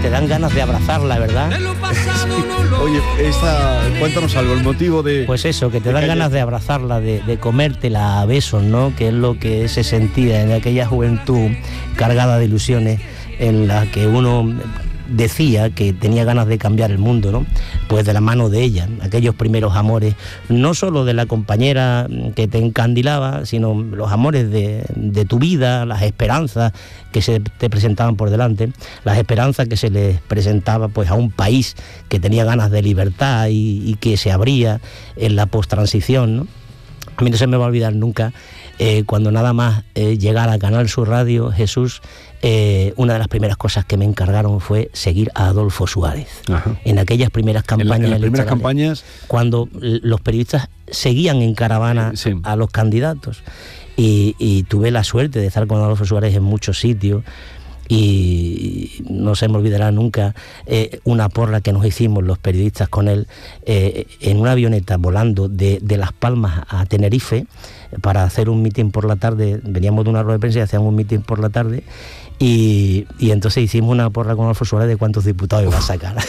te dan ganas de abrazarla, ¿verdad? Oye, cuéntanos algo, el motivo de... Pues eso, que te dan ganas de abrazarla, de comértela a besos, ¿no? Que es lo que se sentía en aquella juventud cargada de ilusiones en la que uno decía que tenía ganas de cambiar el mundo, ¿no? Pues de la mano de ella, aquellos primeros amores, no solo de la compañera que te encandilaba, sino los amores de tu vida, las esperanzas que se te presentaban por delante, las esperanzas que se les presentaba pues a un país que tenía ganas de libertad y que se abría en la posttransición, ¿no? A mí no se me va a olvidar nunca cuando nada más llegar a Canal Sur Radio, Jesús, una de las primeras cosas que me encargaron fue seguir a Adolfo Suárez. Ajá. En aquellas primeras campañas en las primeras campañas, cuando los periodistas seguían en caravana a los candidatos, y tuve la suerte de estar con Adolfo Suárez en muchos sitios. Y no se me olvidará nunca una porra que nos hicimos los periodistas con él en una avioneta volando de Las Palmas a Tenerife para hacer un mitin por la tarde. Veníamos de una rueda de prensa y hacíamos un mitin por la tarde y entonces hicimos una porra con Adolfo Suárez de cuántos diputados iba a sacar.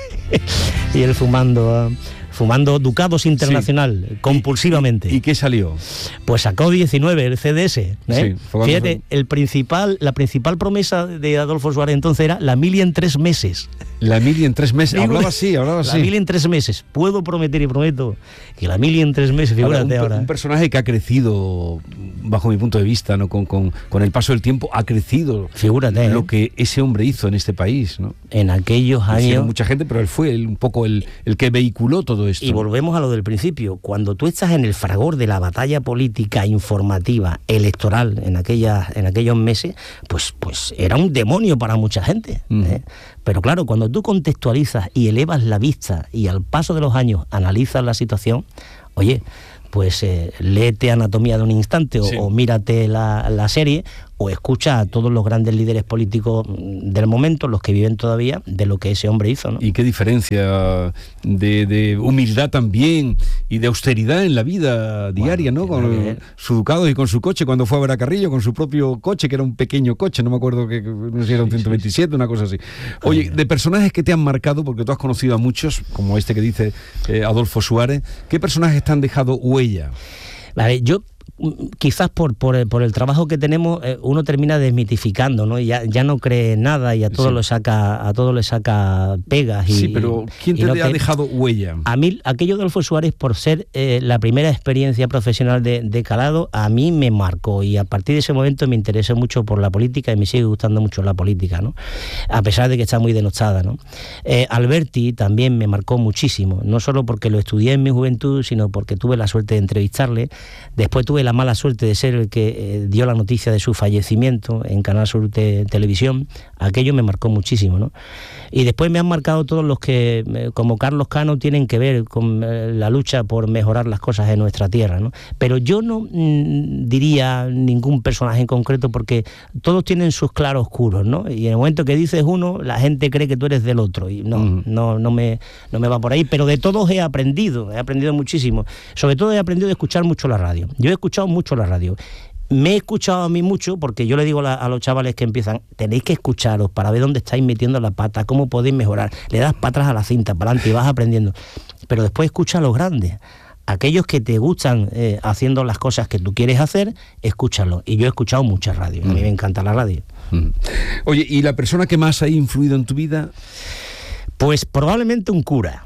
Y él fumando Ducados Internacional, compulsivamente. ¿Y qué salió? Pues sacó 19, el CDS. Sí, fíjate, la principal promesa de Adolfo Suárez entonces era la mili en 3 meses. La mili en 3 meses, hablaba así. La mili en 3 meses. Puedo prometer y prometo que la mili en 3 meses, figúrate ahora. Un personaje que ha crecido, bajo mi punto de vista, ¿no? Con el paso del tiempo, ha crecido. Figúrate. Lo que ese hombre hizo en este país, ¿no? En aquellos años. Mucha gente, pero él fue un poco el que vehiculó todo esto. Y volvemos a lo del principio. Cuando tú estás en el fragor de la batalla política, informativa, electoral, en aquellos meses, pues era un demonio para mucha gente. Pero claro, cuando tú contextualizas y elevas la vista y al paso de los años analizas la situación, oye, pues léete Anatomía de un instante o mírate la serie o escucha a todos los grandes líderes políticos del momento, los que viven todavía, de lo que ese hombre hizo, ¿no? Y qué diferencia de humildad también y de austeridad en la vida diaria, ¿no? Con su Ducado y con su coche, cuando fue a ver a Carrillo, con su propio coche, que era un pequeño coche, no me acuerdo, no sé si era un 127, una cosa así. Oye, de personajes que te han marcado, porque tú has conocido a muchos, como este que dice Adolfo Suárez, ¿qué personajes te han dejado huella? Vale, yo quizás por el trabajo que tenemos uno termina desmitificando, ¿no? Ya no cree nada y a todo le saca pegas. Sí, pero ¿quién te ha dejado huella? A mí, aquello de Adolfo Suárez, por ser la primera experiencia profesional de calado, a mí me marcó y a partir de ese momento me interesé mucho por la política y me sigue gustando mucho la política, ¿no? A pesar de que está muy denostada, ¿no? Alberti también me marcó muchísimo, no solo porque lo estudié en mi juventud, sino porque tuve la suerte de entrevistarle. Después tuve la mala suerte de ser el que dio la noticia de su fallecimiento en Canal Sur Televisión. Aquello me marcó muchísimo, ¿no? Y después me han marcado todos los que, como Carlos Cano, tienen que ver con la lucha por mejorar las cosas en nuestra tierra, ¿no? Pero yo no diría ningún personaje en concreto porque todos tienen sus claroscuros, ¿no? Y en el momento que dices uno, la gente cree que tú eres del otro y no me va por ahí, pero de todos he aprendido muchísimo. Sobre todo he aprendido a escuchar mucho la radio. Yo he escuchado mucho la radio. Me he escuchado a mí mucho porque yo le digo a los chavales que empiezan, tenéis que escucharos para ver dónde estáis metiendo la pata, cómo podéis mejorar. Le das para atrás a la cinta, para adelante y vas aprendiendo. Pero después escucha a los grandes. Aquellos que te gustan haciendo las cosas que tú quieres hacer, escúchalo. Y yo he escuchado mucha radio. A mí me encanta la radio. Oye, ¿y la persona que más ha influido en tu vida? Pues probablemente un cura.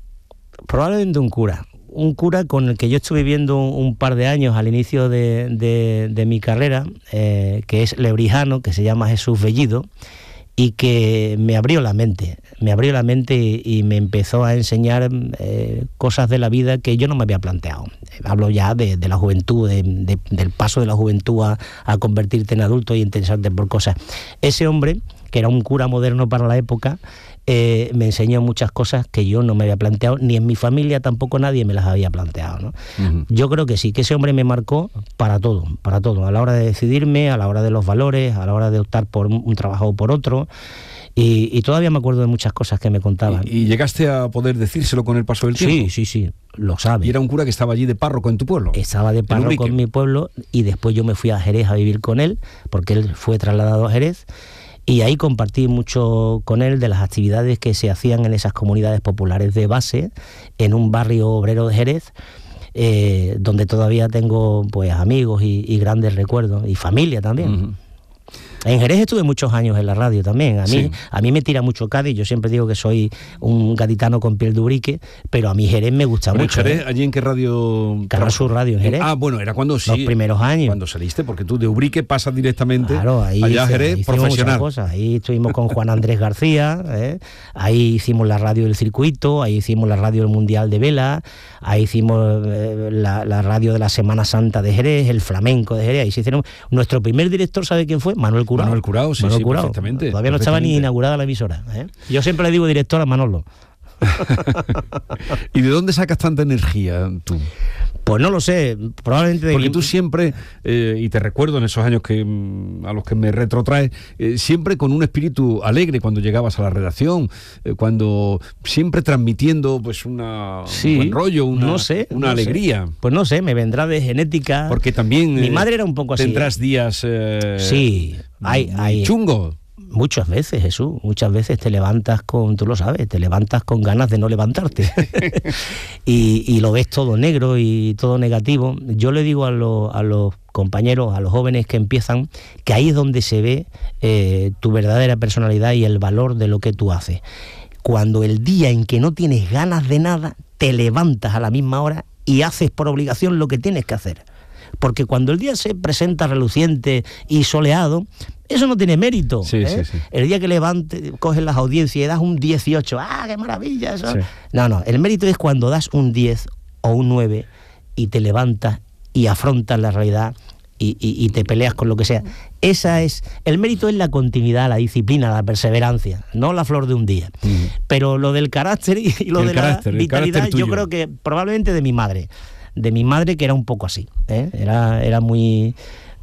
Un cura con el que yo estuve viviendo un par de años al inicio de mi carrera, que es lebrijano, que se llama Jesús Bellido, y que me abrió la mente y me empezó a enseñar cosas de la vida que yo no me había planteado. Hablo ya de la juventud, del paso de la juventud a convertirte en adulto y interesarte por cosas. Ese hombre, que era un cura moderno para la época, me enseñó muchas cosas que yo no me había planteado, ni en mi familia tampoco nadie me las había planteado, ¿no? Yo creo que sí, que ese hombre me marcó para todo, a la hora de decidirme, a la hora de los valores, a la hora de optar por un trabajo o por otro, y todavía me acuerdo de muchas cosas que me contaban. ¿Y llegaste a poder decírselo con el paso del tiempo? Sí, lo sabe. ¿Y era un cura que estaba allí de párroco en tu pueblo? Estaba de párroco en mi pueblo y después yo me fui a Jerez a vivir con él, porque él fue trasladado a Jerez. Y ahí compartí mucho con él de las actividades que se hacían en esas comunidades populares de base, en un barrio obrero de Jerez, donde todavía tengo pues amigos y grandes recuerdos, y familia también. Uh-huh. En Jerez estuve muchos años en la radio también. A mí me tira mucho Cádiz. Yo siempre digo que soy un gaditano con piel de urique, pero a mí Jerez me gusta mucho. ¿En Jerez? ¿Allí en qué radio? Canal Sur Radio en Jerez. Bueno, era cuando los primeros años. Cuando saliste, porque tú de Ubrique pasas directamente ahí allá a Jerez, ahí profesional. Cosas. Ahí estuvimos con Juan Andrés García, ahí hicimos la radio del circuito, ahí hicimos la radio del Mundial de Vela, ahí hicimos la radio de la Semana Santa de Jerez, el flamenco de Jerez. Ahí se hicieron. Nuestro primer director, ¿sabe quién fue? Manuel Curao. Manuel Curao, sí, perfectamente. Todavía no estaba ni inaugurada la emisora. Yo siempre le digo director a Manolo. ¿Y de dónde sacas tanta energía tú? Pues no lo sé, probablemente... Porque tú siempre, y te recuerdo en esos años a los que me retrotraes, siempre con un espíritu alegre cuando llegabas a la redacción, cuando siempre transmitiendo pues un buen rollo, una alegría. Pues no sé, me vendrá de genética. Porque también... mi madre era un poco así. Tendrás días... sí, hay chungo. Muchas veces, Jesús, muchas veces te levantas tú lo sabes, te levantas con ganas de no levantarte y lo ves todo negro y todo negativo. Yo le digo a los compañeros, a los jóvenes que empiezan, que ahí es donde se ve tu verdadera personalidad y el valor de lo que tú haces. Cuando el día en que no tienes ganas de nada, te levantas a la misma hora y haces por obligación lo que tienes que hacer. Porque cuando el día se presenta reluciente y soleado, eso no tiene mérito. Sí. El día que coges las audiencias y das un 18, ¡ah, qué maravilla! Eso. Sí. No, el mérito es cuando das un 10 o un 9 y te levantas y afrontas la realidad y te peleas con lo que sea. El mérito es la continuidad, la disciplina, la perseverancia, no la flor de un día. Pero lo del carácter y lo de la vitalidad, yo creo que probablemente de mi madre, que era un poco así, era muy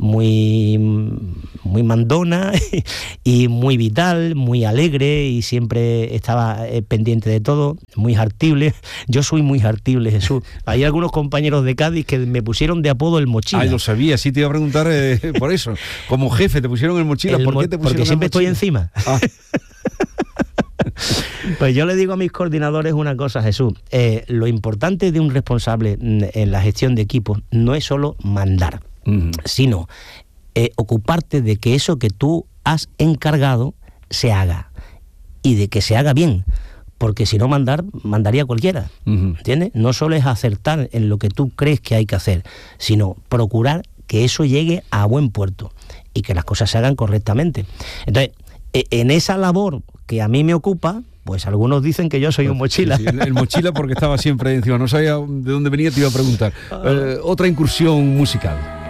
mandona y muy vital, muy alegre, y siempre estaba pendiente de todo, muy hartible. Yo soy muy hartible, Jesús. Hay algunos compañeros de Cádiz que me pusieron de apodo el mochila. Lo sabía, sí te iba a preguntar por eso. Como jefe te pusieron el mochila, ¿por qué te pusieron porque siempre el mochila? Estoy encima. Pues yo le digo a mis coordinadores una cosa, Jesús. Lo importante de un responsable en la gestión de equipos no es solo mandar, sino ocuparte de que eso que tú has encargado se haga, y de que se haga bien, porque si no mandaría cualquiera, ¿entiendes? No solo es acertar en lo que tú crees que hay que hacer, sino procurar que eso llegue a buen puerto y que las cosas se hagan correctamente. Entonces, en esa labor que a mí me ocupa, pues algunos dicen que yo soy un mochila. Sí, el mochila porque estaba siempre encima, no sabía de dónde venía, te iba a preguntar. Otra incursión musical.